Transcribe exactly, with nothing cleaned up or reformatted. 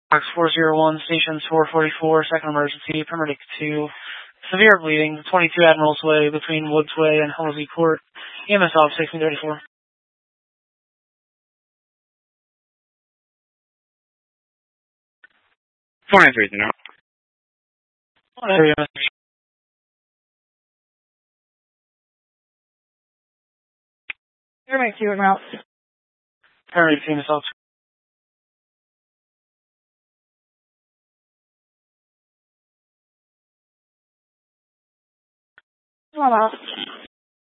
Box four zero one, Stations four forty-four, second emergency, paramedic two. Severe bleeding, twenty-two Admirals Way, between Woods Way and Halsey Court. E M S off, sixteen thirty-four. four nine three now. Area message. Paramedic two, en route. Paramedic two, assault. Come on out.